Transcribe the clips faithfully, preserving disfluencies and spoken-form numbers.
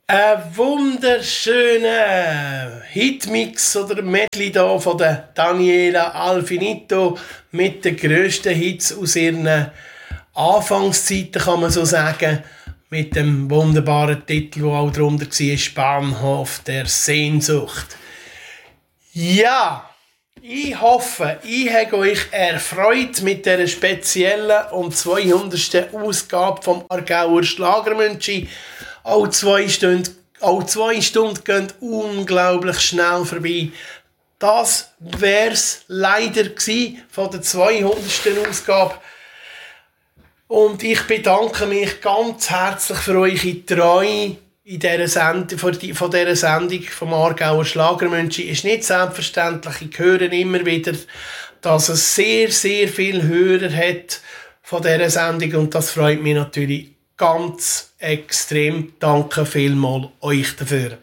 Ein wunderschöner Hitmix oder Medley hier von der Daniela Alfinito mit den grössten Hits aus ihren Anfangszeiten, kann man so sagen. Mit dem wunderbaren Titel, der auch darunter war, Bahnhof der Sehnsucht. Ja, ich hoffe, ich habe euch erfreut mit dieser speziellen und zweihundertsten Ausgabe vom Aargauer Schlagermünchi. Auch zwei Stunden, auch zwei Stunden gehen unglaublich schnell vorbei. Das wär's leider gewesen von der zweihundertsten Ausgabe. Und ich bedanke mich ganz herzlich für eure Treue in dieser Sendung, von dieser Sendung vom Aargauer Schlagermünchi. Ist nicht selbstverständlich. Ich höre immer wieder, dass es sehr, sehr viele Hörer hat von dieser Sendung. Und das freut mich natürlich ganz extrem. Danke vielmals euch dafür.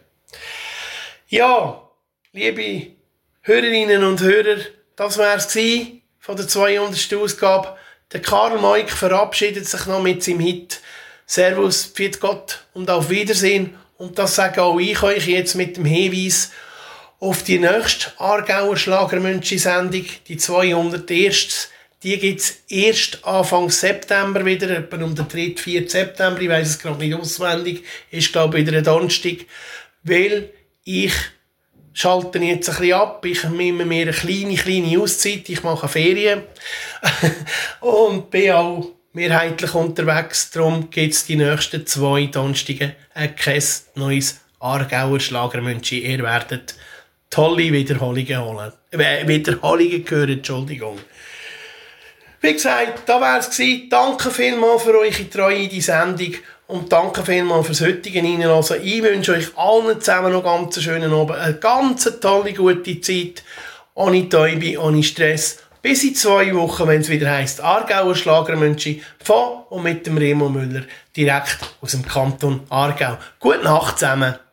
Ja, liebe Hörerinnen und Hörer, das war es von der zweihundertsten Ausgabe. Der Karl Moik verabschiedet sich noch mit seinem Hit Servus, Pfiat Gott und auf Wiedersehen. Und das sage auch ich euch jetzt mit dem Hinweis auf die nächste Aargauer Schlagermünchi-Sendung, die zweihunderterste. Die gibt es erst Anfang September wieder, etwa um den dritten, vierten September. Ich weiss es gerade nicht auswendig. Ist, glaube ich, wieder ein Donnerstag. Weil ich schalte jetzt ein bisschen ab. Ich nehme mir eine kleine, kleine Auszeit. Ich mache Ferien. Und bin auch mehrheitlich unterwegs. Darum gibt es die nächsten zwei Donnerstage kein neues Aargauer Schlagermünchi. Ihr werdet tolle Wiederholungen holen. Äh, Wiederholungen hören, Entschuldigung. Wie gesagt, das war es. Danke vielmals für eure Treue in die Sendung und danke vielmals fürs heutige Reinhören. Ich wünsche euch allen zusammen noch ganz einen schönen Abend, eine ganz tolle, gute Zeit, ohne Täube, ohne Stress. Bis in zwei Wochen, wenn es wieder heisst Aargauer Schlagermünchi von und mit dem Remo Müller, direkt aus dem Kanton Aargau. Gute Nacht zusammen.